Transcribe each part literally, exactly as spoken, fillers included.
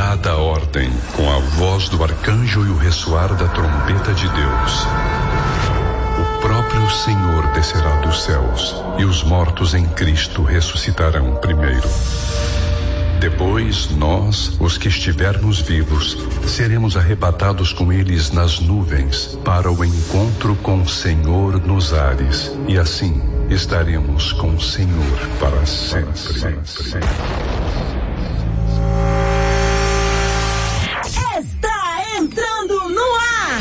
dada a ordem, com a voz do arcanjo e o ressoar da trombeta de Deus, o próprio Senhor descerá dos céus e os mortos em Cristo ressuscitarão primeiro. Depois, nós, os que estivermos vivos, seremos arrebatados com eles nas nuvens para o encontro com o Senhor nos ares. E assim, estaremos com o Senhor para sempre. Para sempre. Está entrando no ar!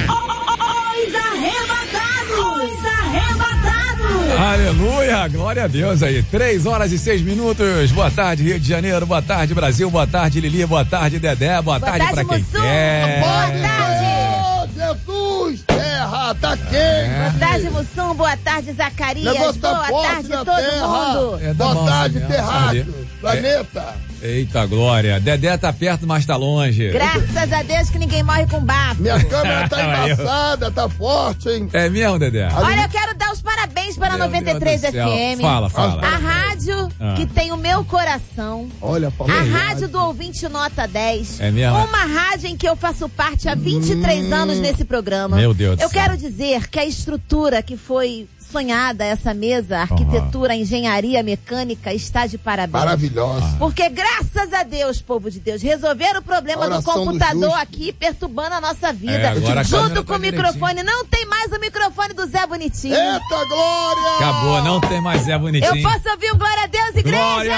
Os arrebatados! Os arrebatados! Aleluia, glória a Deus aí. Três horas e seis minutos. Boa tarde, Rio de Janeiro. Boa tarde, Brasil. Boa tarde, Lili. Boa tarde, Dedé. Boa, Boa tarde, tarde pra quem Mussum. quer. Boa tarde. Jesus, terra, tá quente. É. Boa tarde, Mussum. Boa tarde, Zacarias. Negócio tá Boa forte tarde, na todo terra. mundo. É, tá Boa bom, tarde, assim, terráqueo, é. planeta. Eita glória. Dedé tá perto, mas tá longe. Graças a Deus que ninguém morre com bafo. Minha câmera tá embaçada, tá forte, hein? É mesmo, Dedé? Olha, eu quero dar os parabéns para a Meu noventa e três Deus do céu. F M. Fala, fala. A rádio Ah. que tem o meu coração. Olha, A rádio do ouvinte nota dez. É mesmo? Uma rádio em que eu faço parte há vinte e três anos nesse programa. Meu Deus do Eu céu. quero dizer que a estrutura que foi sonhada, essa mesa, a arquitetura, a engenharia mecânica, está de parabéns. maravilhosa. Porque graças a Deus, povo de Deus, resolveram o problema do Oração do computador justo. aqui, perturbando a nossa vida. É, agora a câmera Junto com tá o microfone. Não tem mais o microfone do Zé Bonitinho. Eita, glória! Acabou, não tem mais Zé Bonitinho. Eu posso ouvir um glória a Deus, igreja? Glória!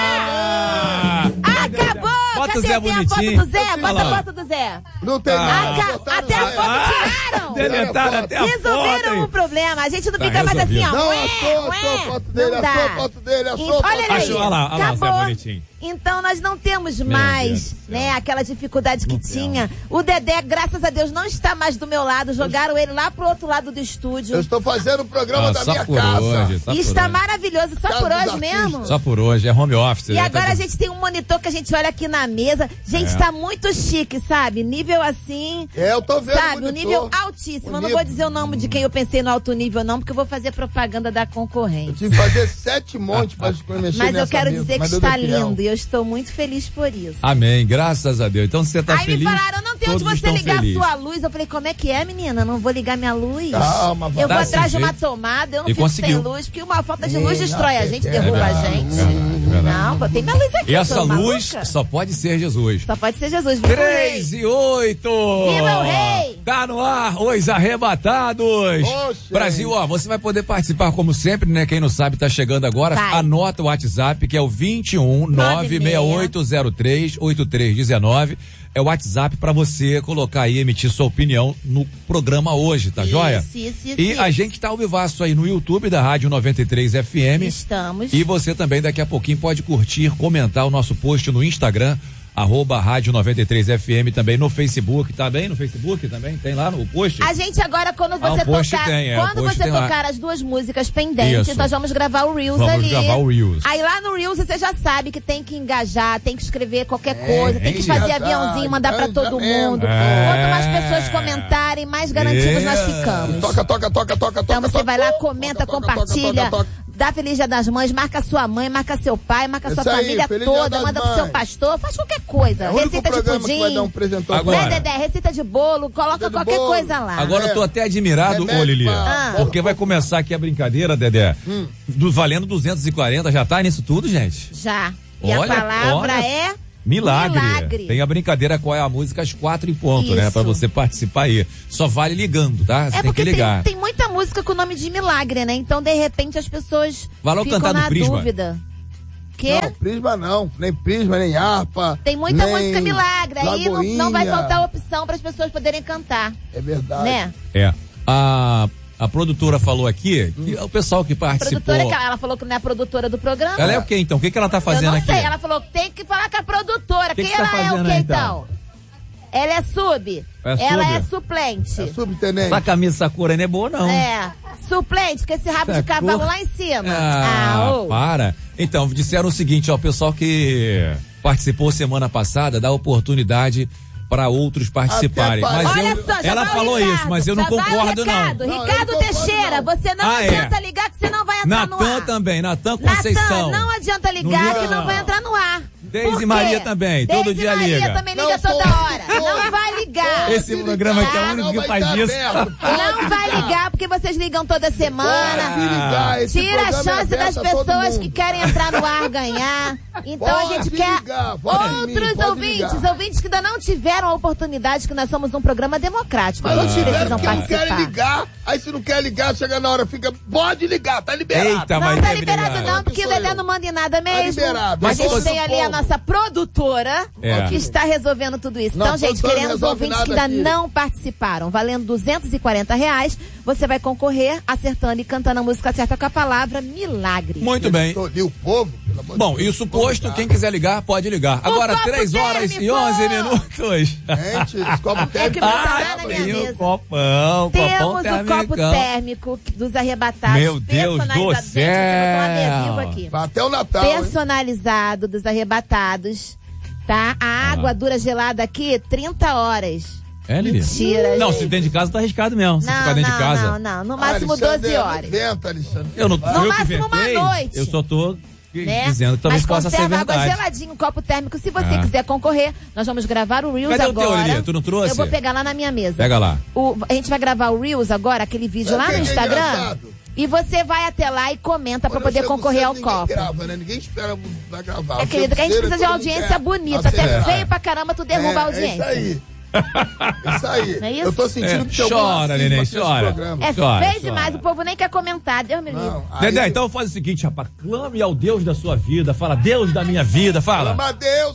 Acabou! Bota Cadê? o Zé Tem a foto Bonitinho. do Zé? Olha Bota lá. a foto do Zé. Não tem Ah. nada. Aca- botaram até a Zé. foto Ah, tiraram. deletaram até a foto. Resolveram aí. o problema. A gente não Tá fica mais assim, ó. Não, ué, achou, ué. achou a foto dele, Não achou dá. a foto dele, achou E- a foto olha dele. aí. Achou, olha lá, olha lá, Zé Acabou. Bonitinho. Então nós não temos Deus mais, do céu. né, aquela dificuldade que Não tinha. O Dedé, graças a Deus, não está mais do meu lado. Jogaram ele lá pro outro lado do estúdio. Eu estou fazendo o programa Ah, da só minha por casa. hoje, só E por está hoje. maravilhoso, só Casa por dos hoje artistas. mesmo. Só por hoje, é home office. E né? agora Tá- a gente tem um monitor que a gente olha aqui na mesa. Gente, É. tá muito chique, sabe? Nível assim, É, eu tô vendo sabe? o Um monitor. nível altíssimo. O Eu não nível. vou dizer o nome de quem eu pensei no alto nível, não, porque eu vou fazer propaganda da Eu concorrência. tive que fazer sete montes pra mexer Mas eu nessa quero mesa, dizer que mas eu está dei fiel. lindo e eu estou muito feliz por isso. Amém, graças a Deus. Então você tá Aí feliz. me falaram, não tem onde todos você estão ligar felizes. a sua luz. Eu falei, como é que é, menina? Não vou ligar minha luz. Calma, vai. Eu vou Dá atrás de esse uma jeito. tomada, eu não E fico conseguiu. sem luz, porque uma falta de luz Sim, destrói não, a gente, é derruba a verdade, gente. é verdade, é verdade. Não, botei minha luz aqui. E eu essa sou luz maluca. só pode ser Jesus. Só pode ser Jesus. Viva o Três rei. e oito! Viva o rei! Tá no ar, os arrebatados! Oxe. Brasil, ó, você vai poder participar como sempre, né? Quem não sabe tá chegando agora. Vai. Anota o WhatsApp, que é o vinte e um, nove seis oito zero três, oito três um nove. É o WhatsApp pra você colocar aí, emitir sua opinião no programa hoje, tá Isso, joia? isso, isso, E isso. a gente tá ao vivaço aí no YouTube da Rádio noventa e três F M. Estamos. E você também daqui a pouquinho pode curtir, comentar o nosso post no Instagram, arroba Rádio noventa e três F M, também no Facebook, tá bem no Facebook também? Tem lá no post? A gente agora, quando Ah, você o post tocar, tem, é, o quando post você tem lá. tocar as duas músicas pendentes, Isso. nós vamos gravar o Reels Vamos ali. gravar o Reels. Aí lá no Reels você já sabe que tem que engajar, tem que escrever qualquer coisa, tem que hein, fazer já aviãozinho, tá, mandar pra todo engajamento. mundo. É. Quanto mais pessoas comentarem, mais garantidos nós É. ficamos. Toca, toca, toca, toca, Então toca. você vai lá, toca, comenta, toca, toca, compartilha, toca, toca. dá Feliz Dia das Mães, marca sua mãe, marca seu pai, marca sua Isso aí, família Feliz Dia toda, das manda pro seu Mães. pastor, faz qualquer coisa. É o único Receita de programa que vai dar um pudim. presentão. Agora. Né, Dedé? Receita de bolo, coloca Receita de qualquer bolo. coisa lá. Agora eu tô até admirado, Remédio ô Lili, pra- Ah. porque vai começar aqui a brincadeira, Dedé, Hum. do valendo duzentos e quarenta, já tá nisso tudo, gente? Já. E Olha, a palavra olha. é Milagre. milagre. Tem a brincadeira qual é a música às quatro em ponto, né? Isso. Pra você participar aí. Só vale ligando, tá? Você É tem que porque ligar. tem, tem muita música com o nome de milagre, né? Então, de repente, as pessoas Vai lá ficam cantar no na Prisma. dúvida. Quê? Não, prisma não. Nem prisma, nem harpa. Tem muita nem música milagre. Aí não, Lagoinha. não vai faltar opção para as pessoas poderem cantar, É verdade. né? É. A, a produtora falou aqui que o pessoal que A participou. produtora, que ela, ela falou que não é a produtora do programa. Ela é o quê então? O que, que ela tá fazendo Eu não aqui? sei, ela falou que tem que falar com a produtora. Que Quem que você ela tá é o fazendo quê, aí, então? Ela é sub. É ela sub? é suplente. É subtenente. Essa camisa Sakura não é boa, não. É. Suplente, com esse rabo de Sacou? cavalo lá em cima. Ah, ô. para. Então, disseram o seguinte, ó, o pessoal que participou semana passada dá oportunidade para outros participarem. Até Mas Olha eu, só, já ela vai o falou Ricardo, isso, mas eu não já vai o concordo, Ricardo. não. Não, Ricardo eu não concordo, Teixeira, não. você não Ah, é. adianta ligar que você não vai entrar no Natan ar. também, Natan Conceição. Natan, não adianta ligar liga, que não não. vai entrar no ar. Deise Maria também, Deise todo dia Maria liga. também liga Não, toda pô, hora. pô. Não vai ligar. Esse programa aqui é o único que faz isso. Não vai ligar, porque vocês ligam toda semana. Pode ligar, esse Tira a programa é chance aberto das a todo pessoas mundo. que querem entrar no ar ganhar. Então Pode a gente quer ligar, vote em mim, outros pode ouvintes, ligar. ouvintes que ainda não tiveram a oportunidade, que nós somos um programa democrático. Mas não Todos tiveram precisam porque não querem participar. ligar. Aí se não quer ligar, chega na hora, fica, pode ligar, tá liberado. Eita, Não mas tá é liberado obrigado. não, porque o Sou Dedé eu. não manda em nada mesmo. liberado, A mas gente sou tem do ali a povo. nossa produtora, É. que está resolvendo tudo isso. Não, Então, gente, produtora não queremos resolve ouvintes que nada ainda aqui. não participaram. Valendo duzentos e quarenta reais, você vai concorrer acertando e cantando a música certa com a palavra milagre. Muito bem. E o povo, pelo amor de Bom, Deus, isso posto, povo, quem quiser ligar, pode ligar. Agora, copo três horas e térmico! onze minutos. Gente, esse copo É térmico que não tá tá lá na minha tem mesa. o copão, Temos copão o copo térmicão. térmico dos arrebatados. Meu Deus do personalizado. Gente, céu. eu tô com adesivo aqui. Vai até o Natal, hein? Personalizado dos arrebatados, tá? A água dura gelada aqui, trinta horas. É, Lili? Mentira, Não, gente. se dentro de casa tá arriscado mesmo. Se Não, ficar dentro não, de casa. não, não. No Ah, máximo Alexandre, doze horas. Inventa, Alexandre. Eu não No eu que máximo uma inventei, noite. Eu só tô Né? dizendo que talvez Mas possa ser conserva água verdade. geladinho, copo térmico. Se você Ah. quiser concorrer, nós vamos gravar o Reels Cadê o teu, agora. Lili? Tu não trouxe? Eu vou pegar lá na minha mesa. Pega lá. O- a gente vai gravar o Reels agora, aquele vídeo Sabe lá o no que é Instagram. engraçado? E você vai até lá e comenta pra Quando poder eu chego concorrer cedo, ao ninguém copo. Grava, né? Ninguém espera pra gravar. É, Eu querido, que a gente chego precisa de cedo, audiência todo mundo bonita. quer Até acelerar. feio pra caramba, tu derruba a É, audiência. É isso aí. Isso aí. Não é isso? Eu tô sentindo É, que tem algum chora, racismo neném, aqui nesse chora. programa. É Chora, feio chora. demais, o povo nem quer comentar. Deus me livre. Não, aí- Dedé, então faz o seguinte, rapaz. Clame ao Deus da sua vida. Fala, Deus da minha vida. Fala. Ama a Deus.